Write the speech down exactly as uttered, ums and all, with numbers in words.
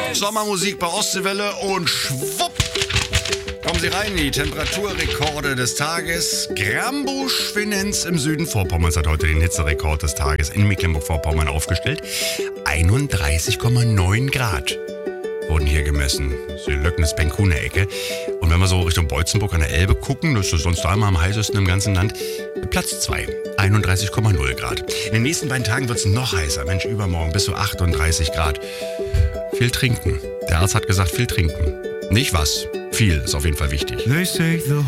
Sommermusik bei Ostseewelle und schwupp. Kommen Sie rein, die Temperaturrekorde des Tages. Grambusch-Finenz im Süden Vorpommerns hat heute den Hitzerekord des Tages in Mecklenburg-Vorpommern aufgestellt. einunddreißig Komma neun Grad wurden hier gemessen. Das ist die Löcknis-Benkuner-Ecke. Und wenn wir so Richtung Beutzenburg an der Elbe gucken, das ist sonst da immer am heißesten im ganzen Land, Platz zwei, einunddreißig Komma null Grad. In den nächsten beiden Tagen wird es noch heißer. Mensch, übermorgen bis zu achtunddreißig Grad. Viel trinken. Der Arzt hat gesagt, viel trinken. Nicht was. Viel ist auf jeden Fall wichtig. They say the